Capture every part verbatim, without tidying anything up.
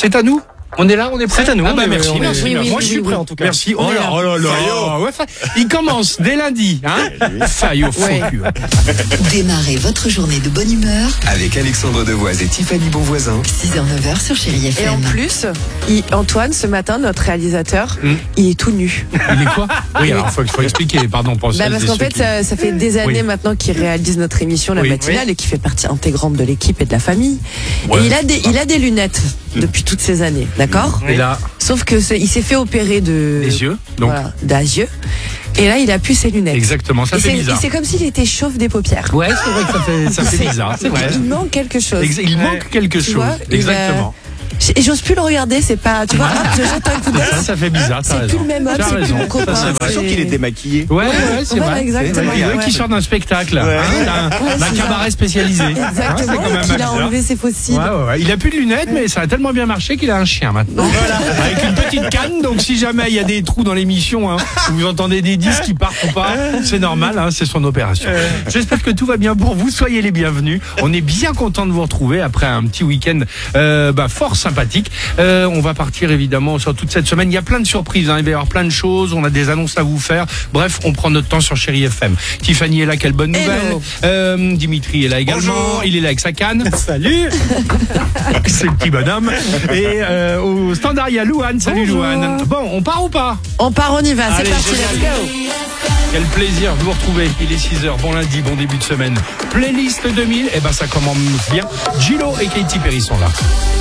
C'est à nous. On est là, on est prêt. C'est à nous. Ah bah on est, merci, on est, merci. oui, oui, Moi oui, je suis oui, prêt oui. en tout cas. Merci. Oh là, oh là là. Ouais, fa- il commence dès lundi, hein. Faille au faux Ouais. cul. Démarrez votre journée de bonne humeur. Avec Alexandre Devoise et Tiffany Bonvoisin. six heures neuf heures sur Chérie F M. Et en plus, il- Antoine, ce matin, notre réalisateur, Hmm. il est tout nu. Il est quoi? Oui, alors faut, faut expliquer, pardon pour Bah, celles parce et qu'en ceux fait, qui- ça, ça fait des années Oui. maintenant qu'il réalise notre émission, la Oui. matinale, et qu'il fait partie intégrante de l'équipe et de la famille. Ouais. Et il a des, il a des lunettes depuis toutes ces années, d'accord? Et là, Sauf que c'est- il s'est fait opérer de les yeux, donc voilà, des yeux. Et là, il a plus ses lunettes. exactement, ça Et fait c'est, bizarre. et c'est comme s'il était chauve des paupières. Ouais, c'est vrai que ça fait, ça fait bizarre, c'est vrai. Il manque quelque chose. Ex- Il manque quelque Tu chose, vois, il exactement. Et j'ose plus le regarder, c'est pas, tu vois, hop, je jette un coup d'œil. Ça, ça fait bizarre, t'as C'est raison. plus le même homme, T'as c'est plus raison, mon copain. ça, c'est vrai. Je sens qu'il est démaquillé. Ouais, ouais, c'est Voilà, vrai. exactement. On dirait Ouais. qu'il sort d'un spectacle, hein, d'un, Ouais, d'un c'est ça. cabaret spécialisé. Hein, c'est Exactement, quand même qu'il a bizarre. enlevé ses fossiles. Ouais, ouais, ouais. Il a plus de lunettes, mais ça a tellement bien marché qu'il a un chien maintenant. Voilà. Avec une petite canne, donc si jamais il y a des trous dans l'émission, hein, où vous entendez des disques qui partent ou pas, c'est normal, hein, c'est son opération. J'espère que tout va bien pour vous, soyez les bienvenus. On est bien content de vous retrouver après un petit week-end euh, bah, fort sympathique. Euh, on va partir évidemment sur toute cette semaine. Il y a plein de surprises, hein. Il va y avoir plein de choses, on a des annonces à vous faire. Bref, on prend notre temps sur Chérie F M. Tiffany est là, quelle bonne nouvelle. Hello. Euh, Dimitri est là également. Bonjour. Il est là avec sa canne. Salut. C'est le petit bonhomme. Et euh, au standard, il y a Louane. Salut Bonjour. Louane. Bon, on part ou pas? On part, on y va, c'est Allez, parti, génial. let's go. Quel plaisir de vous retrouver. Il est six heures. Bon lundi, bon début de semaine. Playlist deux mille. Eh ben, ça commence bien. Gilo et Katy Perry sont là.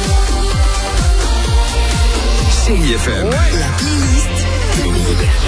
Chérie F M. La playlist deux mille.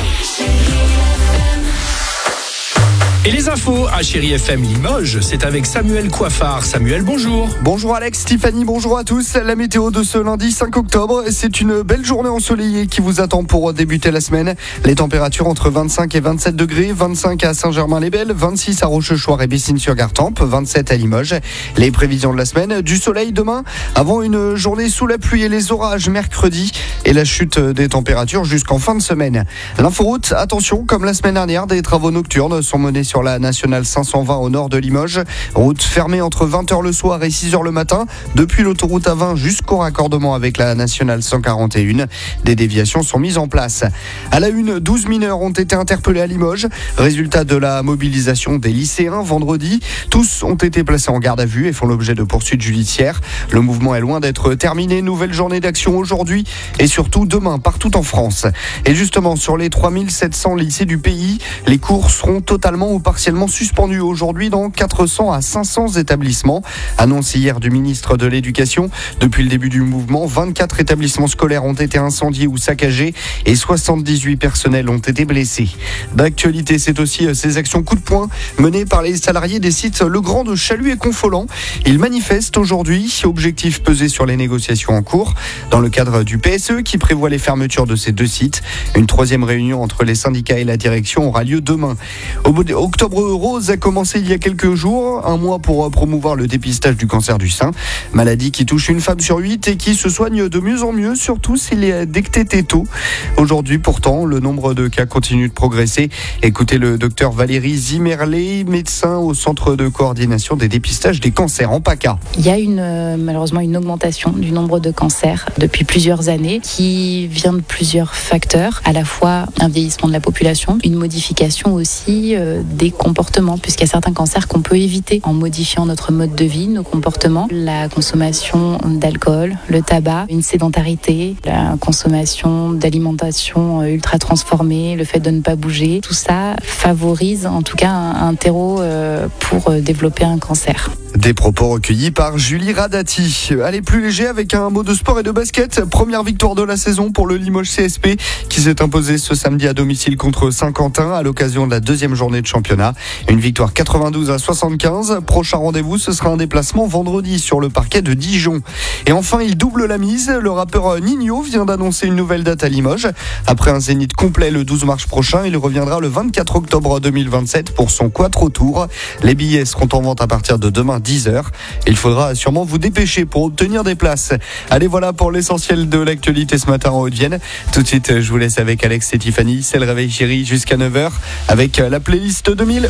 Et les infos à Chérie F M Limoges, c'est avec Samuel Coiffard. Samuel, bonjour. Bonjour Alex, Tiffany, bonjour à tous. La météo de ce lundi cinq octobre, c'est une belle journée ensoleillée qui vous attend pour débuter la semaine. Les températures entre vingt-cinq et vingt-sept degrés, vingt-cinq à Saint-Germain-les-Belles, vingt-six à Rochechouart et Bessines-sur-Gartempe, vingt-sept à Limoges. Les prévisions de la semaine, du soleil demain, avant une journée sous la pluie et les orages mercredi et la chute des températures jusqu'en fin de semaine. L'inforoute, attention, comme la semaine dernière, des travaux nocturnes sont menés sur la nationale cinq cent vingt au nord de Limoges. Route fermée entre vingt heures le soir et six heures le matin, depuis l'autoroute A vingt jusqu'au raccordement avec la nationale cent quarante et un. Des déviations sont mises en place. À la une, douze mineurs ont été interpellés à Limoges. Résultat de la mobilisation des lycéens vendredi. Tous ont été placés en garde à vue et font l'objet de poursuites judiciaires. Le mouvement est loin d'être terminé. Nouvelle journée d'action aujourd'hui et surtout demain partout en France. Et justement, sur les trois mille sept cents lycées du pays, les cours seront totalement ou partiellement suspendus aujourd'hui dans quatre cents à cinq cents établissements. Annonce hier du ministre de l'Éducation. Depuis le début du mouvement, vingt-quatre établissements scolaires ont été incendiés ou saccagés et soixante-dix-huit personnels ont été blessés. D'actualité, c'est aussi ces actions coup de poing menées par les salariés des sites Legrand de Chalut et Confolens. Ils manifestent aujourd'hui, objectif pesé sur les négociations en cours. Dans le cadre du P S E qui prévoit les fermetures de ces deux sites, une troisième réunion entre les syndicats et la direction aura lieu demain. Au Octobre Rose a commencé il y a quelques jours, un mois pour promouvoir le dépistage du cancer du sein, maladie qui touche une femme sur huit et qui se soigne de mieux en mieux, surtout s'il est détecté tôt. Aujourd'hui pourtant, le nombre de cas continue de progresser. Écoutez le docteur Valérie Zimmerlet, médecin au centre de coordination des dépistages des cancers en PACA. Il y a une, euh, malheureusement une augmentation du nombre de cancers depuis plusieurs années qui vient de plusieurs facteurs, à la fois un vieillissement de la population, une modification aussi euh, des comportements, puisqu'il y a certains cancers qu'on peut éviter en modifiant notre mode de vie, nos comportements, la consommation d'alcool, le tabac, une sédentarité, la consommation d'alimentation ultra transformée, le fait de ne pas bouger, tout ça favorise en tout cas un, un terreau euh, pour développer un cancer. Des propos recueillis par Julie Radati. Allez, plus léger avec un mot de sport et de basket. Première victoire de la saison pour le Limoges C S P qui s'est imposé ce samedi à domicile contre Saint-Quentin à l'occasion de la deuxième journée de championnat. Une victoire quatre-vingt-douze à soixante-quinze. Prochain rendez-vous, ce sera un déplacement vendredi sur le parquet de Dijon. Et enfin, il double la mise. Le rappeur Nino vient d'annoncer une nouvelle date à Limoges. Après un zénith complet le douze mars prochain, il reviendra le vingt-quatre octobre deux mille vingt-sept pour son Quattro Tour. Les billets seront en vente à partir de demain dix heures. Il faudra sûrement vous dépêcher pour obtenir des places. Allez, voilà pour l'essentiel de l'actualité ce matin en Haute-Vienne. Tout de suite, je vous laisse avec Alex et Tiffany. C'est le réveil chéri jusqu'à neuf heures avec la playlist deux mille.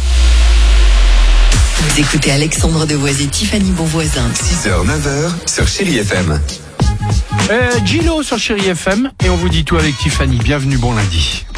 Vous écoutez Alexandre Devoise et Tiffany Bonvoisin. six heures, neuf heures sur Chérie F M. Euh, Gilo sur Chérie F M et on vous dit tout avec Tiffany. Bienvenue, bon lundi.